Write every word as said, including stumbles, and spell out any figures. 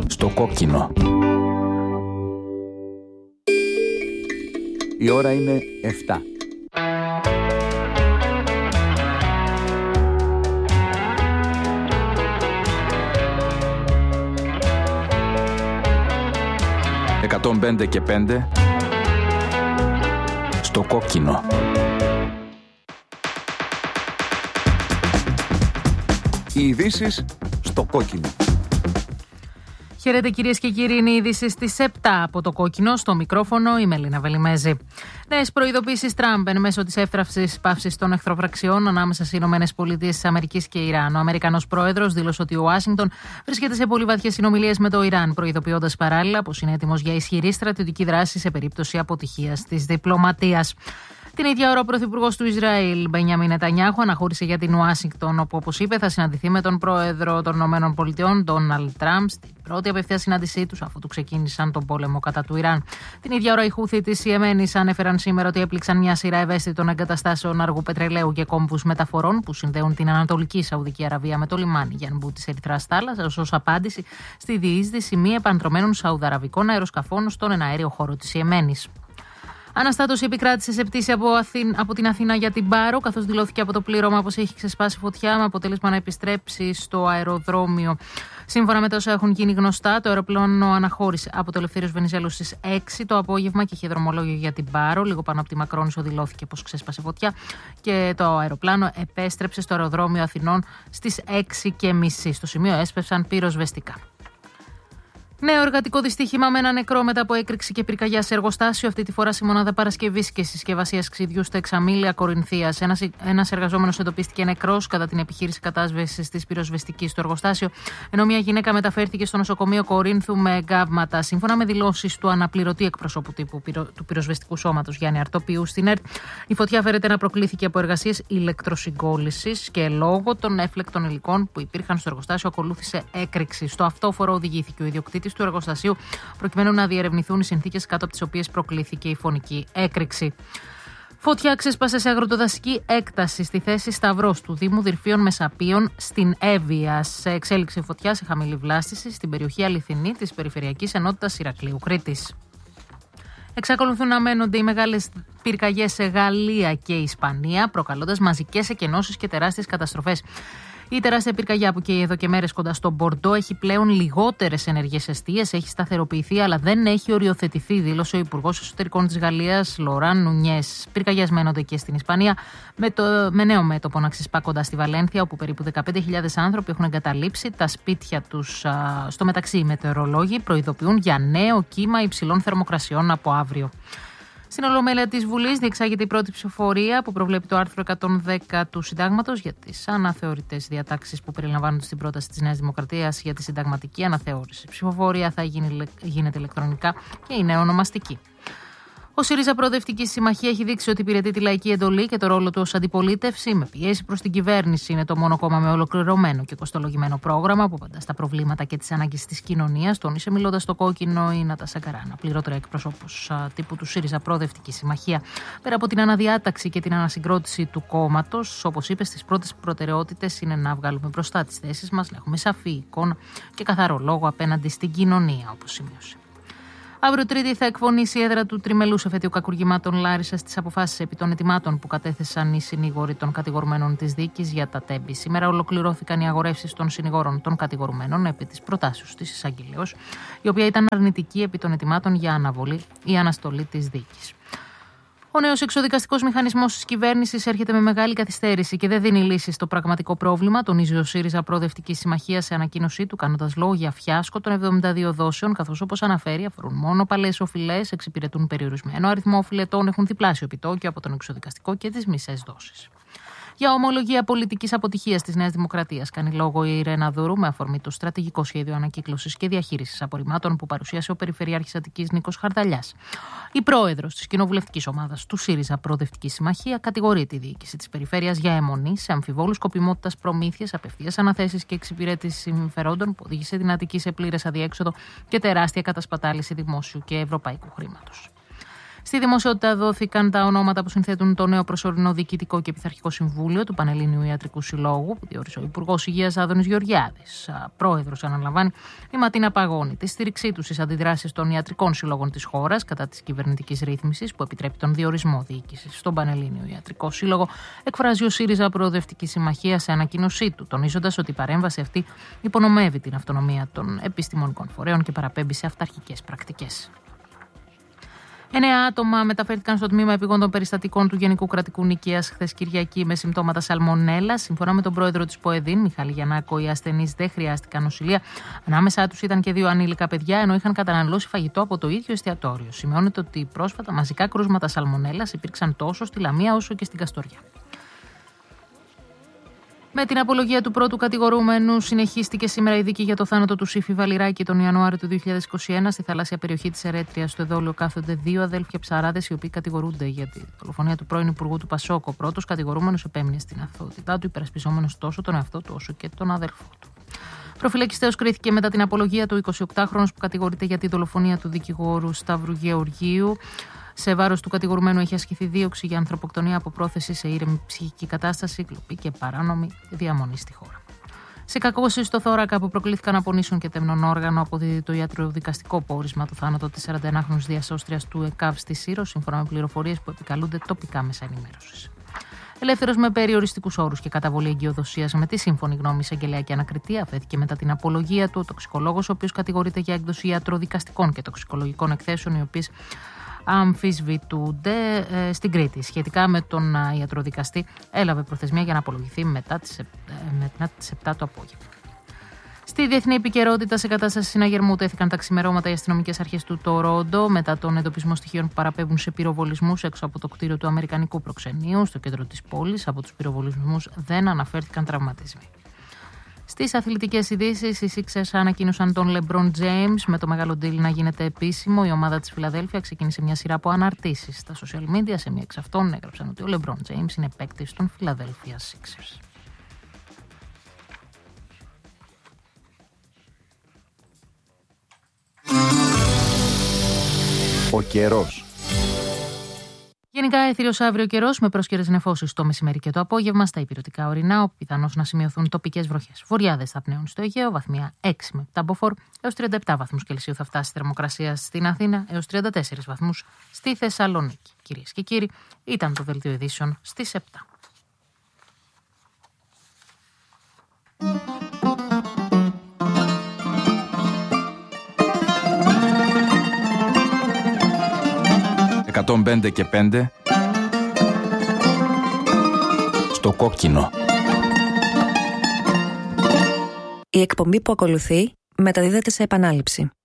Στο κόκκινο. Η ώρα είναι εφτά. εκατόν πέντε και πέντε στο κόκκινο. Οι ειδήσεις στο κόκκινο. Χαίρετε κυρίες και κύριοι, είναι οι ειδήσεις στις επτά από το κόκκινο. Στο μικρόφωνο η Μελίνα Βελιμέζη. Νέες προειδοποίησεις Τραμπ εν μέσω της εύθραυσης παύσης των εχθροπραξιών ανάμεσα στις Ηνωμένες Πολιτείες της Αμερικής και Ιράν. Ο Αμερικανός πρόεδρος δήλωσε ότι ο Ουάσιγκτον βρίσκεται σε πολύ βαθιές συνομιλίες με το Ιράν, προειδοποιώντας παράλληλα πως είναι έτοιμος για ισχυρή στρατιωτική δράση σε περίπτωση αποτυχίας της διπλωματίας. Την ίδια ώρα, ο πρωθυπουργός του Ισραήλ, Μπενιάμιν Νετανιάχου, αναχώρησε για την Ουάσιγκτον, όπου, όπως είπε, θα συναντηθεί με τον πρόεδρο των ΗΠΑ, Ντόναλντ Τραμπ, στην πρώτη απευθείας συνάντησή τους αφού του ξεκίνησαν τον πόλεμο κατά του Ιράν. Την ίδια ώρα, οι Χούθοι της Ιεμένης ανέφεραν σήμερα ότι έπληξαν μια σειρά ευαίσθητων εγκαταστάσεων αργού πετρελαίου και κόμβους μεταφορών που συνδέουν την Ανατολική Σαουδική Αραβία με το λιμάνι Γιανμπού της Ερυθράς Θάλασσας, ως απάντηση στη διείσδυση μη επανδρωμένων σαουδαραβικών αεροσκαφών στον εναέριο χώρο της Ιεμένης. Αναστάτωση επικράτησε σε πτήση από, Αθήν, από την Αθήνα για την Πάρο, καθώς δηλώθηκε από το πλήρωμα πως έχει ξεσπάσει φωτιά με αποτέλεσμα να επιστρέψει στο αεροδρόμιο. Σύμφωνα με τα όσα έχουν γίνει γνωστά, το αεροπλάνο αναχώρησε από το Ελευθέριος Βενιζέλος στις έξι το απόγευμα και είχε δρομολόγιο για την Πάρο. Λίγο πάνω από τη Μακρόνισσο δηλώθηκε πως ξέσπασε φωτιά και το αεροπλάνο επέστρεψε στο αεροδρόμιο Αθηνών στις έξι και μισή. Στο σημείο έσπευσαν πυροσβεστικά. Νέο εργατικό δυστύχημα με ένα νεκρό μετά από έκρηξη και πυρκαγιά σε εργοστάσιο, αυτή τη φορά στη μονάδα παρασκευής και συσκευασίας ξυδιού στα Εξαμήλια Κορινθίας. Ένας, ένας εργαζόμενος εντοπίστηκε νεκρός κατά την επιχείρηση κατάσβεσης της πυροσβεστικής στο εργοστάσιο, ενώ μια γυναίκα μεταφέρθηκε στο νοσοκομείο Κορίνθου με εγκάβματα. Σύμφωνα με δηλώσεις του αναπληρωτή εκπροσώπου τύπου του πυροσβεστικού σώματος Γιάννη Αρτοπίου στην ΕΡΤ, η φωτιά φέρεται να προκλήθηκε από εργασίες ηλεκτροσυγκόλλησης και λόγω των έφλεκτων υλικών που υπήρχαν στο εργοστάσιο ακολούθησε έκρηξη. Στο αυτόφορο οδηγήθηκε ο ιδιοκτήτης του εργοστασίου, προκειμένου να διερευνηθούν οι συνθήκες κάτω από τις οποίες προκλήθηκε η φωνική έκρηξη. Φωτιά ξέσπασε σε αγροτοδασική έκταση στη θέση Σταυρός του Δήμου Δυρφίων Μεσαπίων στην Εύβοια. Σε εξέλιξη φωτιά σε χαμηλή βλάστηση στην περιοχή Αληθινή της Περιφερειακής Ενότητας Ηρακλείου Κρήτης. Εξακολουθούν να μένονται οι μεγάλες πυρκαγιές σε Γαλλία και Ισπανία, προκαλώντας μαζικές εκενώσεις και τεράστιες καταστροφές. Η τεράστια πυρκαγιά που καίει εδώ και μέρες κοντά στο Μπορντό έχει πλέον λιγότερες ενεργές εστίες, έχει σταθεροποιηθεί αλλά δεν έχει οριοθετηθεί, δήλωσε ο Υπουργός Εσωτερικών της Γαλλίας, Λοράν Νουνιές. Πυρκαγιές μένονται και στην Ισπανία, με, το, με νέο μέτωπο να ξεσπά κοντά στη Βαλένθια, όπου περίπου δεκαπέντε χιλιάδες άνθρωποι έχουν εγκαταλείψει τα σπίτια τους. Α, στο μεταξύ, οι μετεωρολόγοι προειδοποιούν για νέο κύμα υψηλών θερμοκρασιών από αύριο. Στην Ολομέλεια της Βουλής διεξάγεται η πρώτη ψηφοφορία που προβλέπει το άρθρο εκατόν δέκα του Συντάγματος για τις αναθεωρητές διατάξεις που περιλαμβάνονται στην πρόταση της Νέας Δημοκρατίας για τη συνταγματική αναθεώρηση. Η ψηφοφορία θα γίνει, γίνεται ηλεκτρονικά και είναι ονομαστική. Ο ΣΥΡΙΖΑ Προοδευτική Συμμαχία έχει δείξει ότι υπηρετεί τη λαϊκή εντολή και το ρόλο του ως αντιπολίτευση, με πιέσει προς την κυβέρνηση. Είναι το μόνο κόμμα με ολοκληρωμένο και κοστολογημένο πρόγραμμα που απαντά στα προβλήματα και τις ανάγκες της κοινωνίας, τόνισε μιλώντας στο κόκκινο η Νατάσα Καράνα, πληρότερα εκπροσώπους τύπου του ΣΥΡΙΖΑ Προοδευτική Συμμαχία. Πέρα από την αναδιάταξη και την ανασυγκρότηση του κόμματος, όπως είπε, στις πρώτες προτεραιότητες είναι να βγάλουμε μπροστά τις θέσεις μας, να έχουμε σαφή εικόνα και καθαρό λόγο απέναντι στην κοινωνία, όπως σημείωσε. Αύριο Τρίτη θα εκφωνήσει η έδρα του τριμελούς εφετείου κακουργημάτων Λάρισσας στις αποφάσεις επί των ετοιμάτων που κατέθεσαν οι συνήγοροι των κατηγορουμένων της δίκης για τα τέμπη. Σήμερα ολοκληρώθηκαν οι αγορεύσεις των συνηγόρων των κατηγορουμένων επί της προτάσεως της εισαγγελέως, η οποία ήταν αρνητική επί των ετοιμάτων για αναβολή ή αναστολή της δίκης. Ο νέος εξοδικαστικός μηχανισμός της κυβέρνησης έρχεται με μεγάλη καθυστέρηση και δεν δίνει λύση στο πραγματικό πρόβλημα, τονίζει ο ΣΥΡΙΖΑ Προοδευτική Συμμαχία σε ανακοίνωσή του, κάνοντας λόγο για φιάσκο των εβδομήντα δύο δόσεων, καθώς όπως αναφέρει αφορούν μόνο παλαιές οφειλές, εξυπηρετούν περιορισμένο αριθμό οφειλετών, έχουν διπλάσιο επιτόκιο από τον εξοδικαστικό και τις μισές δόσεις. Για ομολογία πολιτικής αποτυχίας της Νέας Δημοκρατίας κάνει λόγο η Ιρένα Δούρου με αφορμή το στρατηγικό σχέδιο ανακύκλωσης και διαχείρισης απορριμμάτων που παρουσίασε ο Περιφερειάρχης Αττικής Νίκος Χαρδαλιάς. Η πρόεδρος της κοινοβουλευτικής ομάδας του ΣΥΡΙΖΑ Προοδευτική Συμμαχία κατηγορεί τη διοίκηση της περιφέρειας για αιμονή σε αμφιβόλου σκοπιμότητας προμήθειας, απευθείας αναθέσεις και εξυπηρέτηση συμφερόντων που οδήγησε την Αττική σε πλήρες αδιέξοδο και τεράστια κατασπατάληση δημόσιου και ευρωπαϊκού χρήματος. Στη δημοσιότητα δόθηκαν τα ονόματα που συνθέτουν το νέο προσωρινό Διοικητικό και Πειθαρχικό Συμβούλιο του Πανελλήνιου Ιατρικού Συλλόγου, που διόρισε ο Υπουργός Υγείας Άδωνης Γεωργιάδης. Πρόεδρος αναλαμβάνει η Ματίνα Παγώνη. Τη στήριξή του στις αντιδράσεις των ιατρικών συλλόγων της χώρας κατά της κυβερνητικής ρύθμισης που επιτρέπει τον διορισμό διοίκησης στον Πανελλήνιο Ιατρικό Σύλλογο, εκφράζει ο ΣΥΡΙΖΑ Προοδευτική Συμμαχία σε ανακοίνωσή του, τονίζοντας ότι η παρέμβαση αυτή υπονομεύει την αυτονομία των επιστημονικών φορέων και παραπέμπει σε αυταρχικές πρακτικές. Εννέα άτομα μεταφέρθηκαν στο τμήμα επιγόντων περιστατικών του Γενικού Κρατικού Νικαίας χθες Κυριακή με συμπτώματα σαλμονέλα. Σύμφωνα με τον πρόεδρο της ΠΟΕΔΗΝ, Μιχάλη Γιαννάκο, οι ασθενείς δεν χρειάστηκαν νοσηλεία. Ανάμεσά τους ήταν και δύο ανήλικα παιδιά, ενώ είχαν καταναλώσει φαγητό από το ίδιο εστιατόριο. Σημειώνεται ότι πρόσφατα μαζικά κρούσματα σαλμονέλας υπήρξαν τόσο στη Λαμία όσο και στην Καστοριά. Με την απολογία του πρώτου κατηγορούμενου, συνεχίστηκε σήμερα η δίκη για το θάνατο του Σύφη Βαλιράκη τον Ιανουάριο του δύο χιλιάδες είκοσι ένα στη θαλάσσια περιοχή της Ερέτριας. Στο εδόλιο κάθονται δύο αδέλφια ψαράδες, οι οποίοι κατηγορούνται για τη δολοφονία του πρώην Υπουργού του Πασόκ. Ο πρώτος κατηγορούμενος επέμεινε στην αθωότητά του, υπερασπιζόμενος τόσο τον εαυτό του όσο και τον αδελφό του. Προφυλακιστέως κρίθηκε μετά την απολογία του εικοσιοκτάχρονος που κατηγορείται για τη δολοφονία του δικηγόρου Σταύρου Γεωργίου. Σε βάρος του κατηγορουμένου έχει ασκηθεί δίωξη για ανθρωποκτονία από πρόθεση σε ήρεμη ψυχική κατάσταση, κλοπή και παράνομη διαμονή στη χώρα. Σε κακώσεις στο θώρακα που προκλήθηκαν από νήσων και τεμνών όργανο, αποδίδει το ιατροδικαστικό πόρισμα του θάνατο της σαρανταενάχρονης διασώστριας του ΕΚΑΒ στη Σύρο, σύμφωνα με πληροφορίες που επικαλούνται τοπικά μέσα ενημέρωσης. Ελεύθερος με περιοριστικούς όρους και καταβολή εγκυοδοσίας με τη σύμφωνη γνώμη εισαγγελέα και ανακριτή, αφέθηκε μετά την απολογία του ο τοξικολόγος, ο οποίος κατηγορείται για έκδοση ιατροδικαστικών και τοξικολογικών εκθέσεων, οι οποίες αμφισβητούνται ε, στην Κρήτη. Σχετικά με τον α, ιατροδικαστή, έλαβε προθεσμία για να απολογηθεί μετά τις, ε, μετά τις επτά το απόγευμα. Στη διεθνή επικαιρότητα, σε κατάσταση συναγερμού τέθηκαν τα ξημερώματα οι αστυνομικές αρχές του Τορόντο μετά τον εντοπισμό στοιχείων που παραπέμπουν σε πυροβολισμούς έξω από το κτίριο του Αμερικανικού προξενείου στο κέντρο της πόλης. Από τους πυροβολισμούς δεν αναφέρθηκαν τραυματισμοί. Στις αθλητικές ειδήσεις, οι Sixers ανακοίνωσαν τον LeBron James με το μεγάλο deal να γίνεται επίσημο. Η ομάδα της Φιλαδέλφια ξεκίνησε μια σειρά από αναρτήσεις στα social media. Σε μία εξ αυτών έγραψαν ότι ο LeBron James είναι παίκτης των Philadelphia Sixers. Ο καιρός. Γενικά, έθριος αύριο καιρός με πρόσκαιρες νεφώσεις το μεσημέρι και το απόγευμα στα ηπειρωτικά ορεινά, όπου πιθανώς να σημειωθούν τοπικές βροχές. Βορειάδες θα πνέουν στο Αιγαίο, βαθμία έξι με επτά μποφόρ, έως τριάντα επτά βαθμούς Κελσίου θα φτάσει η θερμοκρασία στην Αθήνα, έως τριάντα τέσσερις βαθμούς στη Θεσσαλονίκη. Κυρίες και κύριοι, ήταν το δελτίο ειδήσεων στις επτά. εκατόν πέντε και πέντε στο κόκκινο. Η εκπομπή που ακολουθεί μεταδίδεται σε επανάληψη.